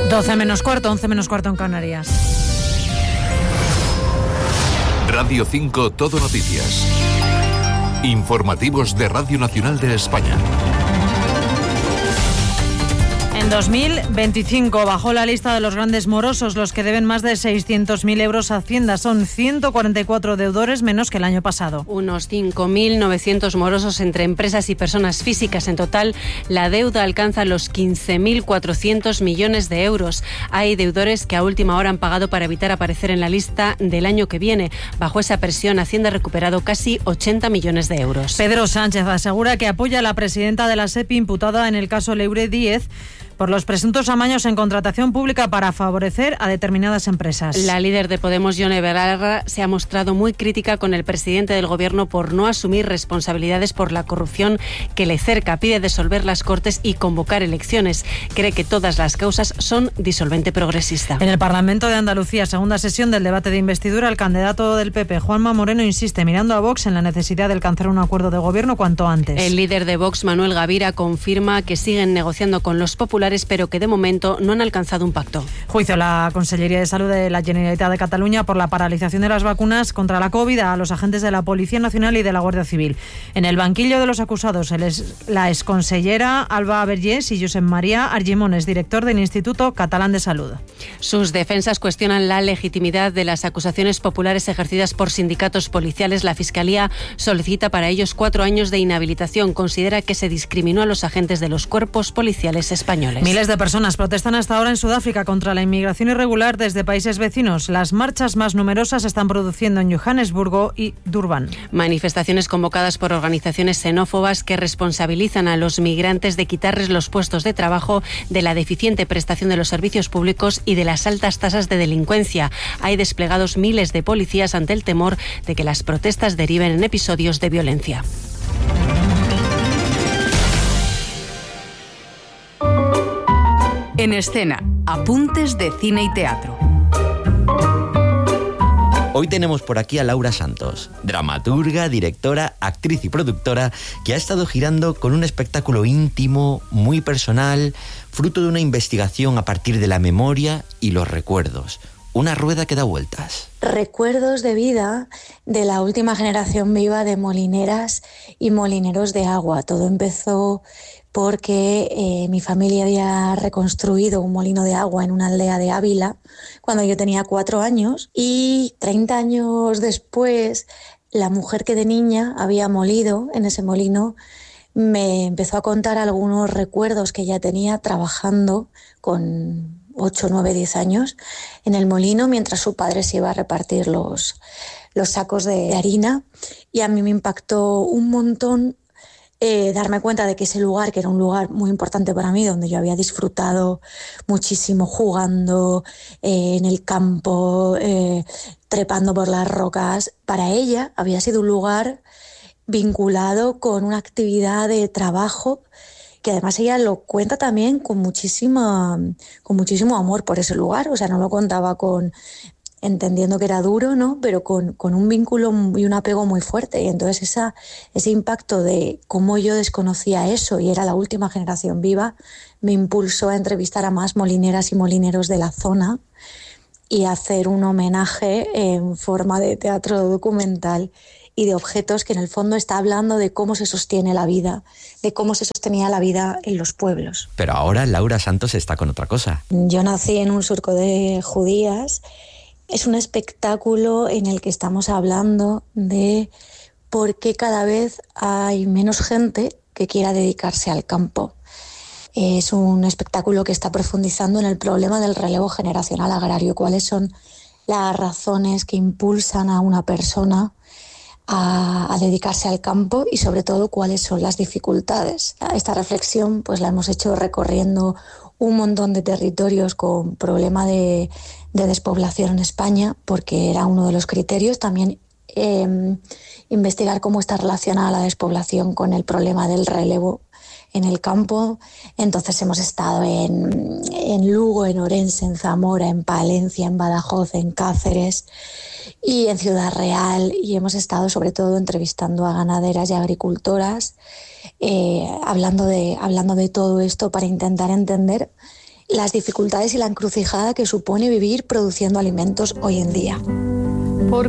12 menos cuarto, 11 menos cuarto en Canarias. Radio 5 Todo Noticias. Informativos de Radio Nacional de España. En 2025 bajó la lista de los grandes morosos, los que deben más de 600.000 euros a Hacienda. Son 144 deudores menos que el año pasado. Unos 5.900 morosos entre empresas y personas físicas. En total, la deuda alcanza los 15.400 millones de euros. Hay deudores que a última hora han pagado para evitar aparecer en la lista del año que viene. Bajo esa presión, Hacienda ha recuperado casi 80 millones de euros. Pedro Sánchez asegura que apoya a la presidenta de la SEPI imputada en el caso Leure Díez por los presuntos amaños en contratación pública para favorecer a determinadas empresas. La líder de Podemos, Yone Belarra, se ha mostrado muy crítica con el presidente del Gobierno por no asumir responsabilidades por la corrupción que le cerca. Pide disolver las Cortes y convocar elecciones. Cree que todas las causas son disolvente progresista. En el Parlamento de Andalucía, segunda sesión del debate de investidura, el candidato del PP, Juanma Moreno, insiste mirando a Vox en la necesidad de alcanzar un acuerdo de gobierno cuanto antes. El líder de Vox, Manuel Gavira, confirma que siguen negociando con los populares, pero que de momento no han alcanzado un pacto. Juicio a la Consellería de Salud de la Generalitat de Cataluña por la paralización de las vacunas contra la COVID a los agentes de la Policía Nacional y de la Guardia Civil. En el banquillo de los acusados, la exconsellera Alba Vergés y Josep María Argimones, director del Instituto Catalán de Salud. Sus defensas cuestionan la legitimidad de las acusaciones populares ejercidas por sindicatos policiales. La Fiscalía solicita para ellos 4 años de inhabilitación. Considera que se discriminó a los agentes de los cuerpos policiales españoles. Miles de personas protestan hasta ahora en Sudáfrica contra la inmigración irregular desde países vecinos. Las marchas más numerosas se están produciendo en Johannesburgo y Durban. Manifestaciones convocadas por organizaciones xenófobas que responsabilizan a los migrantes de quitarles los puestos de trabajo, de la deficiente prestación de los servicios públicos y de las altas tasas de delincuencia. Hay desplegados miles de policías ante el temor de que las protestas deriven en episodios de violencia. En escena, apuntes de cine y teatro. Hoy tenemos por aquí a Laura Santos, dramaturga, directora, actriz y productora, que ha estado girando con un espectáculo íntimo, muy personal, fruto de una investigación a partir de la memoria y los recuerdos. Una rueda que da vueltas. Recuerdos de vida de la última generación viva de molineras y molineros de agua. Todo empezó porque mi familia había reconstruido un molino de agua en una aldea de Ávila cuando yo tenía 4 años, y 30 años después la mujer que de niña había molido en ese molino me empezó a contar algunos recuerdos que ella tenía trabajando con 8, 9, 10 años en el molino mientras su padre se iba a repartir los sacos de harina, y a mí me impactó un montón darme cuenta de que ese lugar, que era un lugar muy importante para mí, donde yo había disfrutado muchísimo jugando en el campo, trepando por las rocas, para ella había sido un lugar vinculado con una actividad de trabajo que además ella lo cuenta también con muchísimo amor por ese lugar. O sea, no lo contaba entendiendo que era duro, ¿no? Pero con un vínculo y un apego muy fuerte. Y entonces ese impacto de cómo yo desconocía eso y era la última generación viva me impulsó a entrevistar a más molineras y molineros de la zona y hacer un homenaje en forma de teatro documental y de objetos que en el fondo está hablando de cómo se sostiene la vida, de cómo se sostenía la vida en los pueblos. Pero ahora Laura Santos está con otra cosa. Yo nací en un surco de judías. Es un espectáculo en el que estamos hablando de por qué cada vez hay menos gente que quiera dedicarse al campo. Es un espectáculo que está profundizando en el problema del relevo generacional agrario. ¿Cuáles son las razones que impulsan a una persona a dedicarse al campo y sobre todo cuáles son las dificultades? Esta reflexión pues la hemos hecho recorriendo un montón de territorios con problema de despoblación en España, porque era uno de los criterios. También investigar cómo está relacionada la despoblación con el problema del relevo en el campo. Entonces hemos estado en Lugo, en Orense, en Zamora, en Palencia, en Badajoz, en Cáceres y en Ciudad Real, y hemos estado sobre todo entrevistando a ganaderas y agricultoras, hablando de todo esto para intentar entender las dificultades y la encrucijada que supone vivir produciendo alimentos hoy en día.